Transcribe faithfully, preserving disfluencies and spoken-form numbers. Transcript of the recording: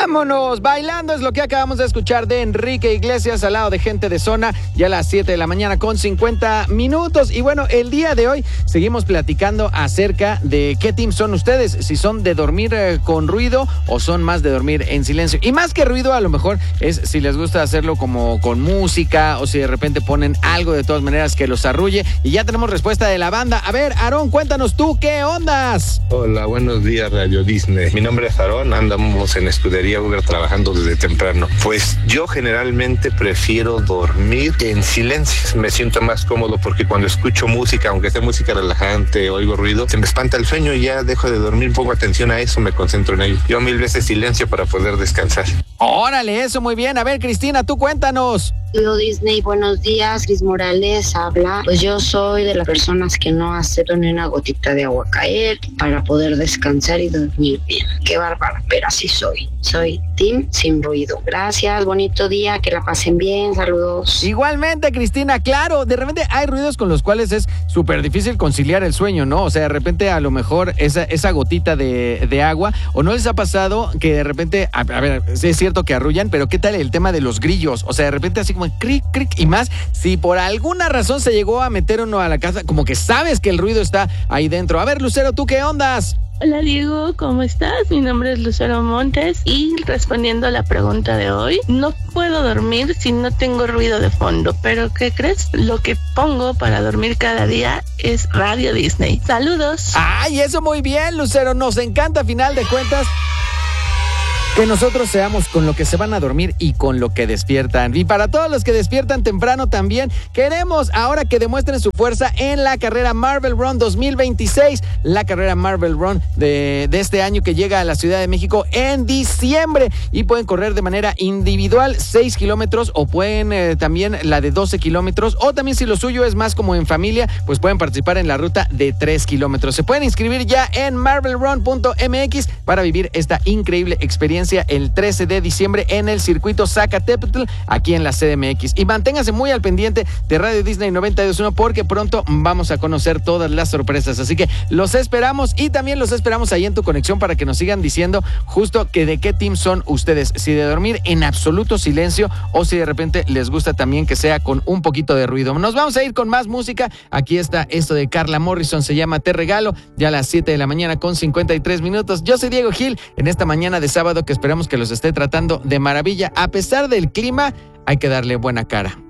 Vámonos, bailando es lo que acabamos de escuchar de Enrique Iglesias al lado de Gente de Zona, ya a las siete de la mañana con cincuenta minutos. Y bueno, el día de hoy seguimos platicando acerca de qué team son ustedes, si son de dormir eh, con ruido o son más de dormir en silencio. Y más que ruido, a lo mejor es si les gusta hacerlo como con música o si de repente ponen algo de todas maneras que los arrulle. Y ya tenemos respuesta de la banda. A ver, Aarón, cuéntanos tú, ¿qué ondas? Hola, buenos días, Radio Disney. Mi nombre es Aarón, andamos en Escudería Uber trabajando desde temprano. Pues yo generalmente prefiero dormir en silencio. Me siento más cómodo porque cuando escucho música, aunque sea música relajante, oigo ruido, se me espanta el sueño y ya dejo de dormir, pongo atención a eso, me concentro en ello. Yo mil veces silencio para poder descansar. Órale, eso muy bien. A ver, Cristina, tú cuéntanos. Radio Disney, buenos días. Cris Morales habla. Pues yo soy de las personas que no acepto ni una gotita de agua caer para poder descansar y dormir bien. Qué bárbara, pero así soy. Soy team sin ruido. Gracias, bonito día, que la pasen bien, saludos. Igualmente, Cristina, claro, de repente hay ruidos con los cuales es súper difícil conciliar el sueño, ¿no? O sea, de repente a lo mejor esa, esa gotita de, de agua, o no les ha pasado que de repente, a, a ver, sí es cierto que arrullan, pero ¿qué tal el tema de los grillos? O sea, de repente así como cric, cric, y más, si por alguna razón se llegó a meter uno a la casa, como que sabes que el ruido está ahí dentro. A ver, Lucero, ¿tú qué ondas? Hola Diego, ¿cómo estás? Mi nombre es Lucero Montes y respondiendo a la pregunta de hoy, no puedo dormir si no tengo ruido de fondo, pero ¿qué crees? Lo que pongo para dormir cada día es Radio Disney. ¡Saludos! ¡Ay, eso muy bien, Lucero! Nos encanta, a final de cuentas, que nosotros seamos con lo que se van a dormir y con lo que despiertan. Y para todos los que despiertan temprano también, queremos ahora que demuestren su fuerza en la carrera Marvel Run dos mil veintiséis, la carrera Marvel Run de, de este año que llega a la Ciudad de México en diciembre. Y pueden correr de manera individual seis kilómetros o pueden eh, también la de doce kilómetros, o también si lo suyo es más como en familia, pues pueden participar en la ruta de tres kilómetros. Se pueden inscribir ya en marvel run punto m x para vivir esta increíble experiencia el trece de diciembre en el circuito Zacatepetl, aquí en la C D M X. Y manténgase muy al pendiente de Radio Disney noventa y dos punto uno porque pronto vamos a conocer todas las sorpresas. Así que los esperamos y también los esperamos ahí en tu conexión para que nos sigan diciendo justo que de qué team son ustedes. Si de dormir en absoluto silencio o si de repente les gusta también que sea con un poquito de ruido. Nos vamos a ir con más música. Aquí está esto de Carla Morrison, se llama Te Regalo, ya a las siete de la mañana con cincuenta y tres minutos. Yo soy Diego Gil en esta mañana de sábado que esperamos que los esté tratando de maravilla. A pesar del clima, hay que darle buena cara.